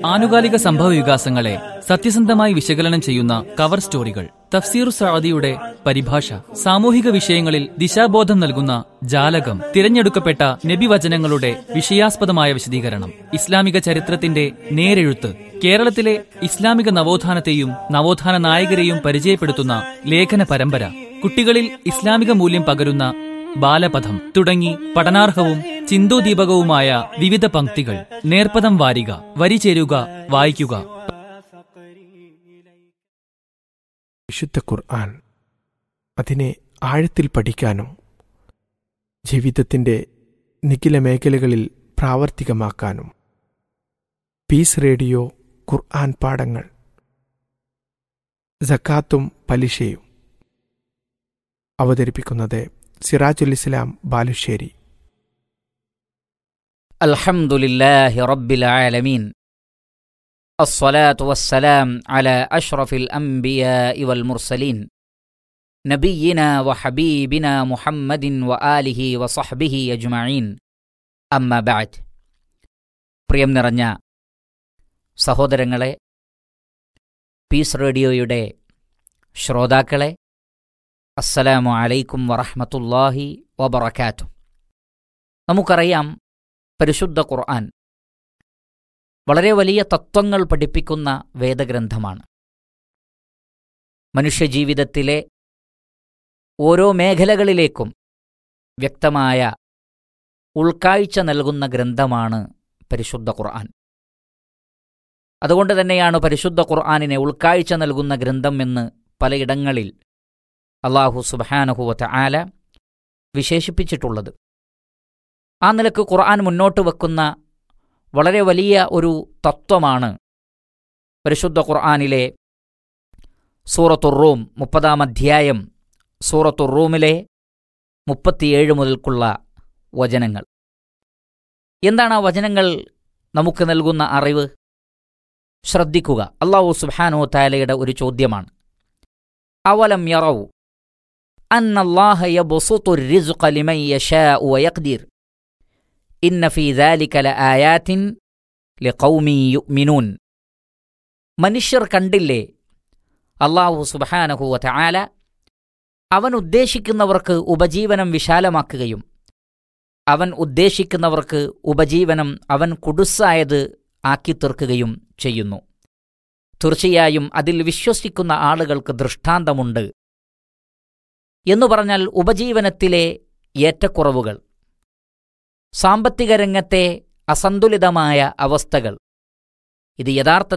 ആനുകാലിക സംഭവ വികാസങ്ങളെ സത്യസന്ധമായി വിശകലനം ചെയ്യുന്ന കവർ സ്റ്റോറികൾ, തഫ്സീറു സഅദിയുടെ പരിഭാഷ, സാമൂഹിക വിഷയങ്ങളിൽ ദിശാബോധം നൽകുന്ന ജാലകം, തിരഞ്ഞെടുക്കപ്പെട്ട നബിവചനങ്ങളുടെ വിഷയാസ്പദമായ വിശദീകരണം, ഇസ്ലാമിക ചരിത്രത്തിന്റെ നേരെഴുത്ത്, കേരളത്തിലെ ഇസ്ലാമിക നവോത്ഥാനത്തെയും നവോത്ഥാന നായകരെയും പരിചയപ്പെടുത്തുന്ന ലേഖന പരമ്പര, കുട്ടികളിൽ ഇസ്ലാമിക മൂല്യം പകരുന്ന ബാലപഥം തുടങ്ങി പഠനാർഹവും ചിന്തോദീപകവുമായ വിവിധ പംക്തികൾ. നേർപ്പദം വാരിക, വരി ചേരുക, വായിക്കുക. വിശുദ്ധ ഖുർആൻ, അതിനെ ആഴത്തിൽ പഠിക്കാനും ജീവിതത്തിൻ്റെ നിഖില മേഖലകളിൽ പ്രാവർത്തികമാക്കാനും പീസ് റേഡിയോ ഖുർആൻ പാഠങ്ങൾ, സക്കാത്തും പലിശയും അവതരിപ്പിക്കുന്നത് സിറാജുൽ ഇസ്ലാം ബാലുശ്ശേരി. അൽഹംദുലില്ലാഹി റബ്ബിൽ ആലമീൻ, അസ്സലാത്തു വസ്സലാം അലാ അഷ്റഫിൽ അംബിയാഇ വൽ മുർസലീൻ, നബിയിനാ വഹബീബിനാ മുഹമ്മദിൻ വആലിഹി വസഹ്ബിഹി അജ്മഈൻ. അമ്മാ ബഅദ്. പ്രിയം നിറഞ്ഞ സഹോദരങ്ങളെ, പീസ് റേഡിയോയുടെ ശ്രോതാക്കളെ, അസ്സലാമു അലൈക്കും വറഹ്മത്തുള്ളാഹി വബറകാതുഹു. നമുക്കറിയാം, പരിശുദ്ധ ഖുർആൻ വളരെ വലിയ തത്വങ്ങൾ പഠിപ്പിക്കുന്ന വേദഗ്രന്ഥമാണ്. മനുഷ്യജീവിതത്തിലെ ഓരോ മേഖലകളിലേക്കും വ്യക്തമായ ഉൾക്കാഴ്ച നൽകുന്ന ഗ്രന്ഥമാണ് പരിശുദ്ധ ഖുർആൻ. അതുകൊണ്ട് തന്നെയാണ് പരിശുദ്ധ ഖുർആനിനെ ഉൾക്കാഴ്ച നൽകുന്ന ഗ്രന്ഥം എന്ന് പലയിടങ്ങളിൽ അല്ലാഹു സുബ്ഹാനഹു വതആല വിശേഷിപ്പിച്ചിട്ടുള്ളത്. ആ നിലക്ക് ഖുർആൻ മുന്നോട്ട് വെക്കുന്ന വളരെ വലിയ ഒരു തത്വമാണ് പരിശുദ്ധ ഖുർആനിലെ സൂറത്തുർ റൂം 30-ാം അധ്യായം, സൂറത്തുർ റൂമിലെ 37 മുതൽക്കുള്ള വചനങ്ങൾ. എന്താണ് ആ വചനങ്ങൾ നമുക്ക് നൽകുന്ന അറിവ്? ശ്രദ്ധിക്കുക. അല്ലാഹു സുബ്ഹാനഹു വതആലയുടെ ഒരു ചോദ്യമാണ്. അവലം യറൗ അന്നല്ലാഹ യബ്സുത്തു الرزق لمن يشاء ويقدر ഇന്ന ഫീ ദാലിക ലആയാതിൻ ലിഖൗമി യുഅ്മിനൂൻ. മനുഷ്യർ കണ്ടില്ലേ, അല്ലാഹു സുബ്ഹാനഹു വതആല അവൻ ഉദ്ദേശിക്കുന്നവർക്ക് ഉപജീവനം വിശാലമാക്കുകയും അവൻ ഉദ്ദേശിക്കുന്നവർക്ക് ഉപജീവനം അവൻ കുടുസായത് ആക്കി തീർക്കുകയും ചെയ്യുന്നു. തീർച്ചയായും അതിൽ വിശ്വസിക്കുന്ന ആളുകൾക്ക് ദൃഷ്ടാന്തമുണ്ട് എന്നു പറഞ്ഞാൽ ഉപജീവനത്തിലെ ഏറ്റക്കുറവുകൾ, സാമ്പത്തിക രംഗത്തെ അസന്തുലിതമായ അവസ്ഥകൾ, ഇത് യഥാർത്ഥ